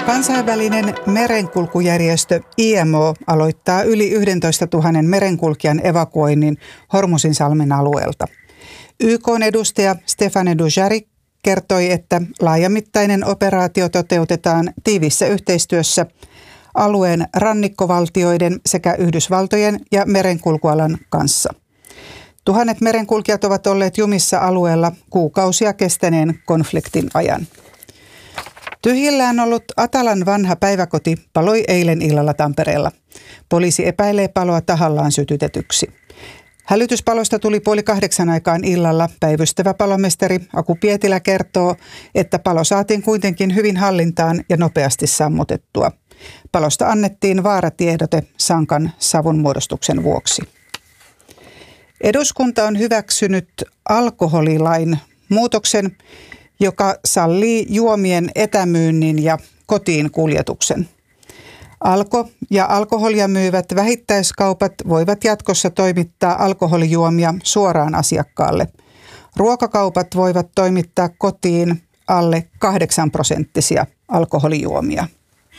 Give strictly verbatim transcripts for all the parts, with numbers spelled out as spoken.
Kansainvälinen merenkulkujärjestö I M O aloittaa yli yksitoistatuhatta merenkulkijan evakuoinnin Hormuzinsalmen alueelta. Y K:n edustaja Stéphane Dujarric kertoi, että laajamittainen operaatio toteutetaan tiiviissä yhteistyössä alueen rannikkovaltioiden sekä Yhdysvaltojen ja merenkulkualan kanssa. Tuhannet merenkulkijat ovat olleet jumissa alueella kuukausia kestäneen konfliktin ajan. Tyhjillään ollut Atalan vanha päiväkoti paloi eilen illalla Tampereella. Poliisi epäilee paloa tahallaan sytytetyksi. Hälytyspalosta tuli puoli kahdeksan aikaan illalla. Päivystävä palomestari Aku Pietilä kertoo, että palo saatiin kuitenkin hyvin hallintaan ja nopeasti sammutettua. Palosta annettiin vaaratiedote sankan savunmuodostuksen vuoksi. Eduskunta on hyväksynyt alkoholilain muutoksen, joka sallii juomien etämyynnin ja kotiin kuljetuksen. Alko ja alkoholia myyvät vähittäiskaupat voivat jatkossa toimittaa alkoholijuomia suoraan asiakkaalle. Ruokakaupat voivat toimittaa kotiin alle kahdeksan prosenttisia alkoholijuomia.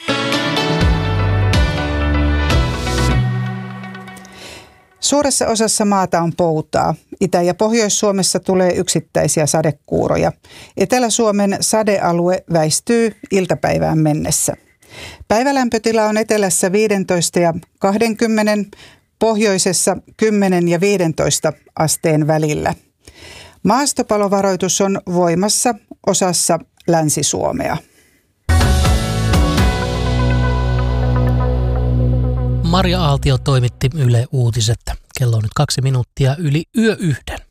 Suuressa osassa maata on poutaa. Itä- ja Pohjois-Suomessa tulee yksittäisiä sadekuuroja. Etelä-Suomen sadealue väistyy iltapäivään mennessä. Päivälämpötila on etelässä viisitoista ja kaksikymmentä, pohjoisessa kymmenen ja viisitoista asteen välillä. Maastopalovaroitus on voimassa osassa Länsi-Suomea. Maria Aaltio toimitti Yle Uutiset. Kello on nyt kaksi minuuttia yli yö yhden.